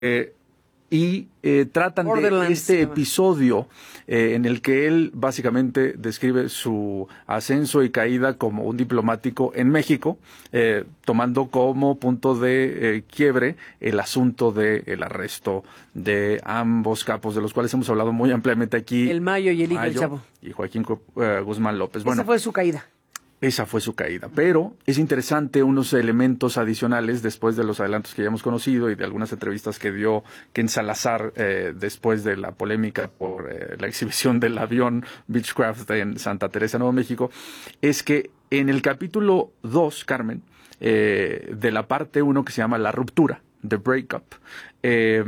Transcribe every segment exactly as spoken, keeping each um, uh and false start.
Eh, y eh, tratan de este episodio eh, en el que él básicamente describe su ascenso y caída como un diplomático en México, eh, tomando como punto de eh, quiebre el asunto del arresto de ambos capos, de los cuales hemos hablado muy ampliamente aquí. El Mayo y el hijo del Chapo. Y Joaquín uh, Guzmán López. Esa bueno, fue su caída. Esa fue su caída. Pero es interesante unos elementos adicionales después de los adelantos que ya hemos conocido y de algunas entrevistas que dio Ken Salazar eh, después de la polémica por eh, la exhibición del avión Beechcraft en Santa Teresa, Nuevo México, es que en el capítulo dos, Carmen, eh, de la parte uno que se llama La Ruptura, The Breakup, eh,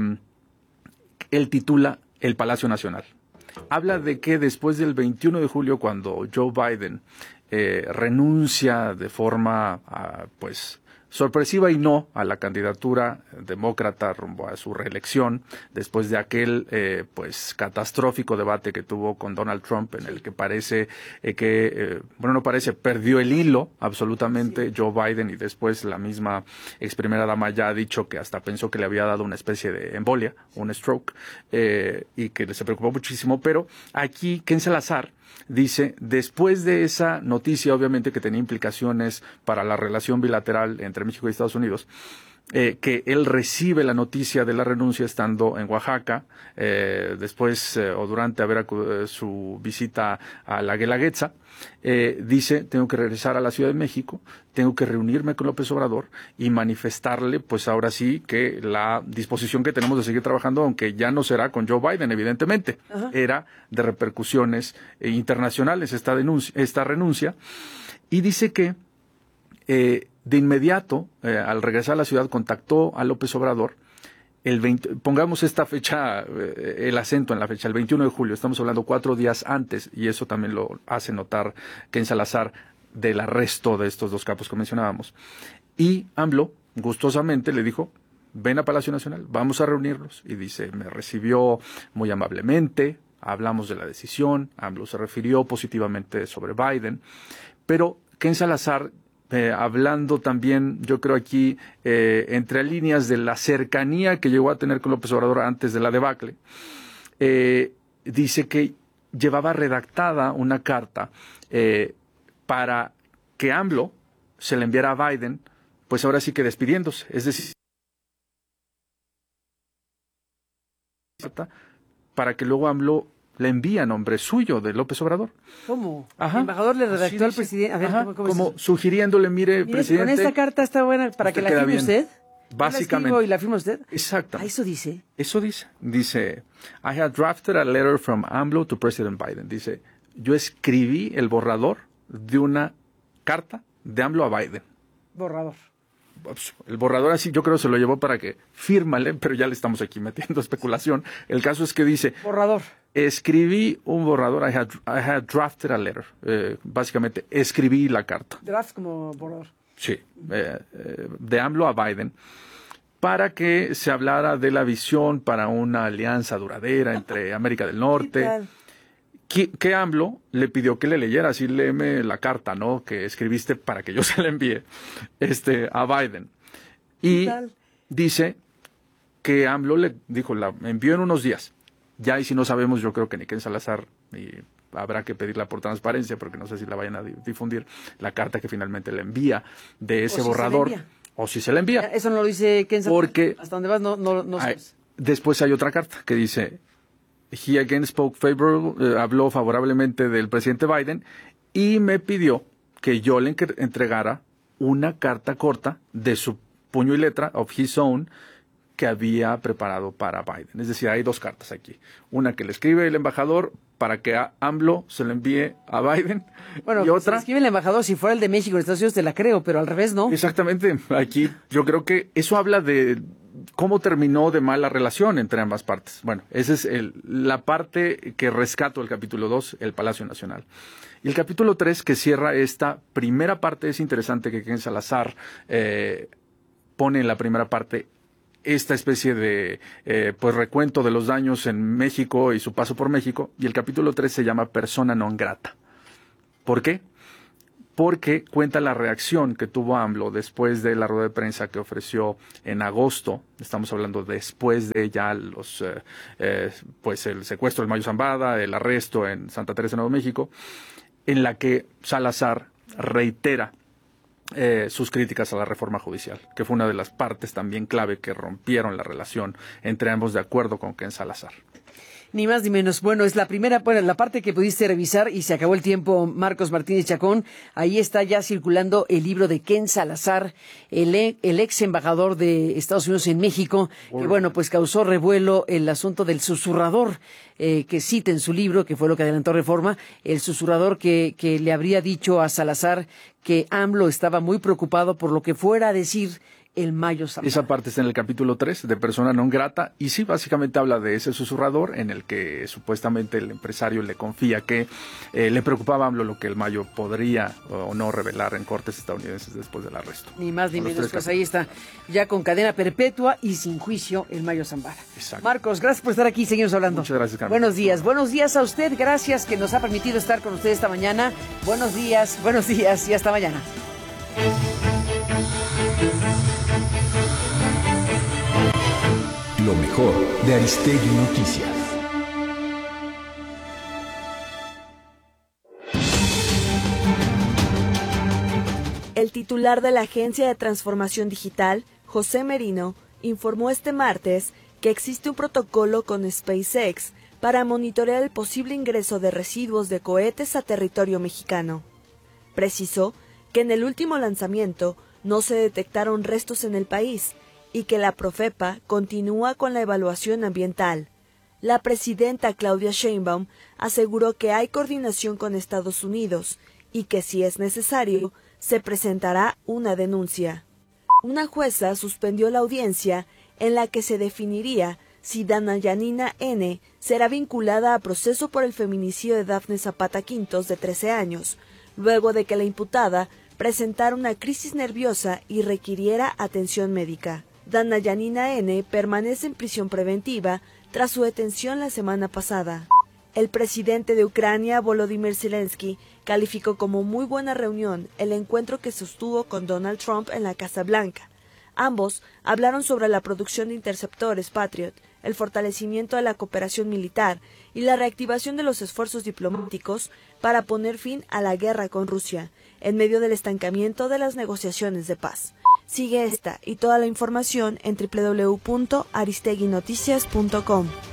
él titula El Palacio Nacional. Habla de que después del veintiuno de julio, cuando Joe Biden eh, renuncia de forma uh, pues sorpresiva y no a la candidatura demócrata rumbo a su reelección, después de aquel eh, pues catastrófico debate que tuvo con Donald Trump, en el que parece eh, que, eh, bueno, no parece, perdió el hilo absolutamente sí. Joe Biden, y después la misma ex primera dama ya ha dicho que hasta pensó que le había dado una especie de embolia, un stroke, eh, y que se preocupó muchísimo. Pero aquí Ken Salazar dice, después de esa noticia, obviamente que tenía implicaciones para la relación bilateral entre México y Estados Unidos, eh, que él recibe la noticia de la renuncia estando en Oaxaca, eh, después eh, o durante haber acudido su visita a la Guelaguetza, eh, dice, tengo que regresar a la Ciudad de México, tengo que reunirme con López Obrador y manifestarle, pues ahora sí, que la disposición que tenemos de seguir trabajando, aunque ya no será con Joe Biden, evidentemente, Ajá. era de repercusiones eh, internacionales esta denuncia, esta renuncia, y dice que eh, de inmediato, eh, al regresar a la ciudad, contactó a López Obrador. El veinte, pongamos esta fecha, eh, el acento en la fecha, el veintiuno de julio, estamos hablando cuatro días antes, y eso también lo hace notar Ken Salazar, del arresto de estos dos capos que mencionábamos. Y AMLO, gustosamente, le dijo, ven a Palacio Nacional, vamos a reunirnos. Y dice, me recibió muy amablemente, hablamos de la decisión, AMLO se refirió positivamente sobre Biden, pero Ken Salazar, Eh, hablando también, yo creo aquí, eh, entre líneas de la cercanía que llegó a tener con López Obrador antes de la debacle, eh, dice que llevaba redactada una carta eh, para que AMLO se le enviara a Biden, pues ahora sí que despidiéndose, es decir, para que luego AMLO le envía a nombre suyo de López Obrador. ¿Cómo? Ajá. El embajador le redactó sí, al presidente. A ver, Ajá, ¿cómo, cómo como sugiriéndole, mire, mire, presidente. Con esta carta está buena para que la firme usted. Básicamente. ¿La y la firma usted? Exactamente. Ah, eso dice. Eso dice. Dice, I had drafted a letter from AMLO to President Biden. Dice, yo escribí el borrador de una carta de AMLO a Biden. Borrador. El borrador así yo creo se lo llevó para que fírmale, pero ya le estamos aquí metiendo especulación. El caso es que dice... Borrador. Escribí un borrador, I had, I had drafted a letter. Eh, básicamente, escribí la carta. Draft como borrador. Sí, eh, eh, de AMLO a Biden, para que se hablara de la visión para una alianza duradera entre América del Norte. Que, que AMLO le pidió que le leyera, así léeme la carta, ¿no? Que escribiste para que yo se la envíe este, a Biden. Y dice que AMLO le dijo, la envió en unos días. Ya, y si no sabemos, yo creo que ni Ken Salazar, y habrá que pedirla por transparencia, porque no sé si la vayan a difundir, la carta que finalmente le envía de ese o borrador, si o si se le envía. Eso no lo dice Ken Salazar. Porque hasta dónde vas no, no, no hay, después hay otra carta que dice, he again spoke favorable, eh, habló favorablemente del presidente Biden y me pidió que yo le entregara una carta corta de su puño y letra, of his own, que había preparado para Biden. Es decir, hay dos cartas aquí. Una que le escribe el embajador para que a AMLO se le envíe a Biden. Bueno, y otra... si le escribe el embajador, si fuera el de México en Estados Unidos, te la creo, pero al revés no. Exactamente. Aquí yo creo que eso habla de cómo terminó de mal la relación entre ambas partes. Bueno, esa es el, la parte que rescato del capítulo dos, el Palacio Nacional. Y el capítulo tres, que cierra esta primera parte, es interesante que Ken Salazar eh, pone en la primera parte esta especie de eh, pues recuento de los daños en México y su paso por México, y el capítulo tres se llama Persona non grata. ¿Por qué? porque cuenta la reacción que tuvo AMLO después de la rueda de prensa que ofreció en agosto. Estamos hablando después de ya los, eh, eh, pues el secuestro del Mayo Zambada, el arresto en Santa Teresa, Nuevo México, en la que Salazar reitera eh, sus críticas a la reforma judicial, que fue una de las partes también clave que rompieron la relación entre ambos, de acuerdo con Ken Salazar. Ni más ni menos. Bueno, es la primera, bueno, la parte que pudiste revisar y se acabó el tiempo, Marcos Martínez Chacón. Ahí está ya circulando el libro de Ken Salazar, el, el ex embajador de Estados Unidos en México, que bueno, pues causó revuelo el asunto del susurrador, eh, que cita en su libro, que fue lo que adelantó Reforma, el susurrador que, que le habría dicho a Salazar que AMLO estaba muy preocupado por lo que fuera a decir el Mayo Zambada. Esa parte está en el capítulo tres de Persona non grata, y sí, básicamente habla de ese susurrador en el que supuestamente el empresario le confía que eh, le preocupaba a AMLO lo que el Mayo podría o no revelar en cortes estadounidenses después del arresto. Ni más ni menos, pues ahí está, ya con cadena perpetua y sin juicio el Mayo Zambada. Exacto. Marcos, gracias por estar aquí, seguimos hablando. Muchas gracias, Carmen. Buenos días, buenos días a usted, gracias que nos ha permitido estar con usted esta mañana. Buenos días, buenos días y hasta mañana. Lo mejor de Aristegui Noticias. El titular de la Agencia de Transformación Digital, José Merino, informó este martes que existe un protocolo con SpaceX para monitorear el posible ingreso de residuos de cohetes a territorio mexicano. Precisó que en el último lanzamiento no se detectaron restos en el país y que la Profepa continúa con la evaluación ambiental. La presidenta Claudia Sheinbaum aseguró que hay coordinación con Estados Unidos y que si es necesario, se presentará una denuncia. Una jueza suspendió la audiencia en la que se definiría si Dana Yanina N. será vinculada a proceso por el feminicidio de Dafne Zapata Quintos, de trece años, luego de que la imputada presentara una crisis nerviosa y requiriera atención médica. Dana Yanina N. permanece en prisión preventiva tras su detención la semana pasada. El presidente de Ucrania, Volodymyr Zelensky, calificó como muy buena reunión el encuentro que sostuvo con Donald Trump en la Casa Blanca. Ambos hablaron sobre la producción de interceptores Patriot, el fortalecimiento de la cooperación militar y la reactivación de los esfuerzos diplomáticos para poner fin a la guerra con Rusia, en medio del estancamiento de las negociaciones de paz. Sigue esta y toda la información en doble u doble u doble u punto aristegui noticias punto com.